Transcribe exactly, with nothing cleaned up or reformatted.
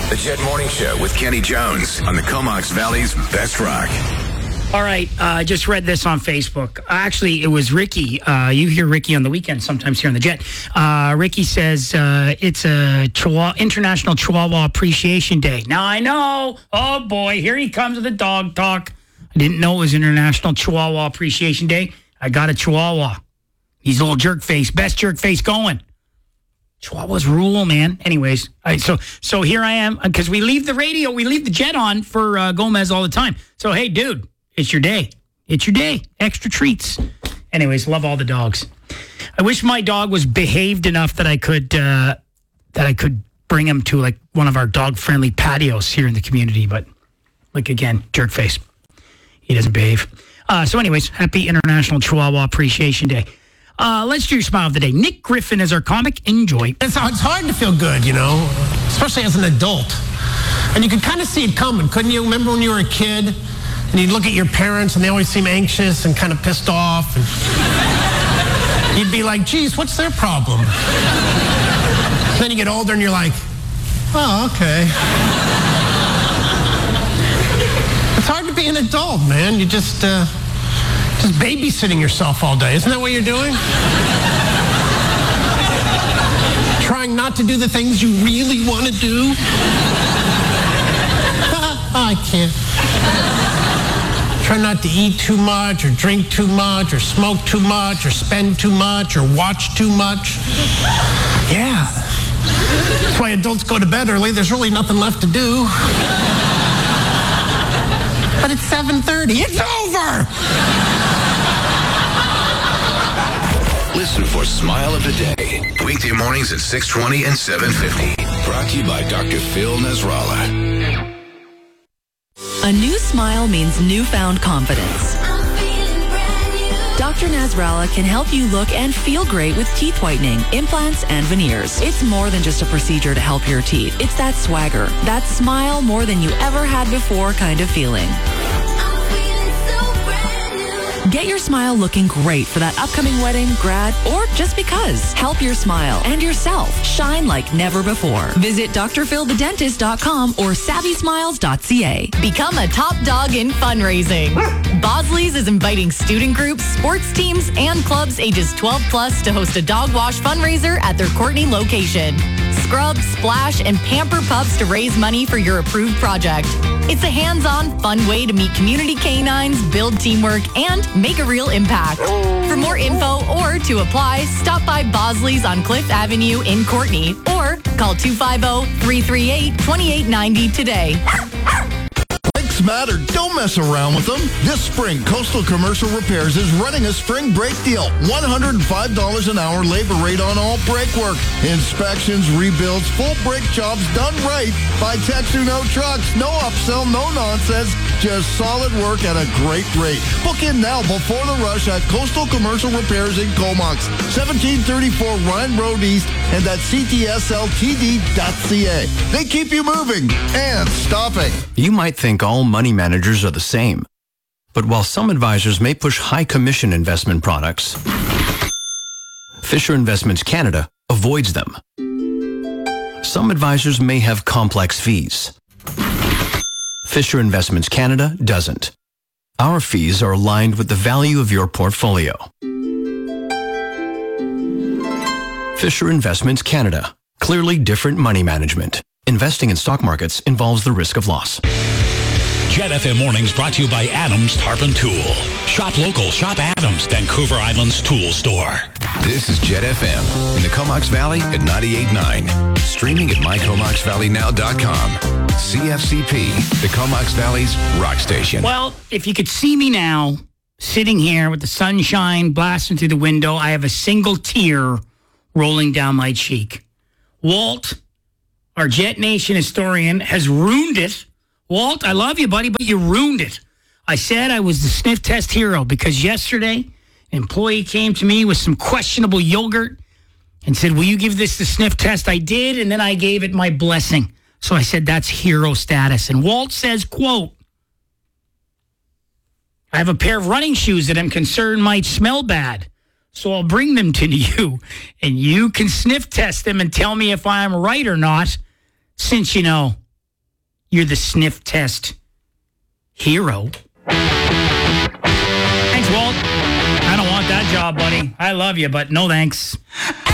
The Jet Morning Show with Kenny Jones on the Comox Valley's Best Rock. All right, I uh, just read this on Facebook. Actually, it was Ricky. Uh, you hear Ricky on the weekend sometimes here on the Jet. Uh, Ricky says uh, it's a Chihuahua, International Chihuahua Appreciation Day. Now, I know. Oh, boy, here he comes with the dog talk. I didn't know it was International Chihuahua Appreciation Day. I got a Chihuahua. He's a little jerk face. Best jerk face going. Chihuahuas rule, man. Anyways, I, so so here I am, because we leave the radio, we leave the Jet on for uh, Gomez all the time. So, hey, dude, it's your day. It's your day. Extra treats. Anyways, love all the dogs. I wish my dog was behaved enough that I could uh, that I could bring him to like one of our dog-friendly patios here in the community. But like again, jerk face. He doesn't behave. Uh, so, anyways, happy International Chihuahua Appreciation Day. Uh, let's do your smile of the day. Nick Griffin is our comic. Enjoy. It's, it's hard to feel good, you know, especially as an adult. And you could kind of see it coming, couldn't you? Remember when you were a kid and you'd look at your parents and they always seem anxious and kind of pissed off. And you'd be like, geez, what's their problem? Then you get older and you're like, oh, okay. It's hard to be an adult, man. You just... Uh, Just babysitting yourself all day. Isn't that what you're doing? Trying not to do the things you really want to do? I can't. Try not to eat too much or drink too much or smoke too much or spend too much or watch too much. Yeah. That's why adults go to bed early. There's really nothing left to do. But it's seven thirty. It's over! Listen for Smile of the Day. Weekday mornings at six twenty and seven fifty. Brought to you by Doctor Phil Nasrallah. A new smile means newfound confidence. Doctor Nasrallah can help you look and feel great with teeth whitening, implants, and veneers. It's more than just a procedure to help your teeth. It's that swagger, that smile more than you ever had before kind of feeling. Get your smile looking great for that upcoming wedding, grad, or just because. Help your smile and yourself shine like never before. Visit D R phil the dentist dot com or savvy smiles dot c a. Become a top dog in fundraising. Bosley's is inviting student groups, sports teams, and clubs ages twelve plus to host a dog wash fundraiser at their Courtney location. Scrub, splash, and pamper pups to raise money for your approved project. It's a hands-on, fun way to meet community canines, build teamwork, and make a real impact. For more info or to apply, stop by Bosley's on Cliff Avenue in Courtney or call two five zero, three three eight, two eight nine zero today. Brakes matter. Don't mess around with them. This spring, Coastal Commercial Repairs is running a spring brake deal. one hundred five dollars an hour labor rate on all brake work. Inspections, rebuilds, full brake jobs done right by techs who know trucks. No upsell, no nonsense. Just solid work at a great rate. Book in now before the rush at Coastal Commercial Repairs in Comox. seventeen thirty-four Ryan Road East and at c t s l t d dot c a. They keep you moving and stopping. You might think all money managers are the same. But while some advisors may push high commission investment products, Fisher Investments Canada avoids them. Some advisors may have complex fees. Fisher Investments Canada doesn't. Our fees are aligned with the value of your portfolio. Fisher Investments Canada. Clearly different money management. Investing in stock markets involves the risk of loss. Jet F M Mornings brought to you by Adams Tarpon Tool. Shop local. Shop Adams, Vancouver Island's tool store. This is Jet F M in the Comox Valley at ninety-eight point nine. Streaming at my comox valley now dot com. C F C P, the Comox Valley's rock station. Well, if you could see me now, sitting here with the sunshine blasting through the window, I have a single tear rolling down my cheek. Walt, our Jet Nation historian, has ruined it. Walt, I love you, buddy, but you ruined it. I said I was the sniff test hero because yesterday an employee came to me with some questionable yogurt and said, will you give this the sniff test? I did, and then I gave it my blessing. So I said, that's hero status. And Walt says, quote, I have a pair of running shoes that I'm concerned might smell bad. So I'll bring them to you, and you can sniff test them and tell me if I'm right or not, since you know you're the sniff test hero. Thanks, Walt. I don't want that job, buddy. I love you, but no thanks.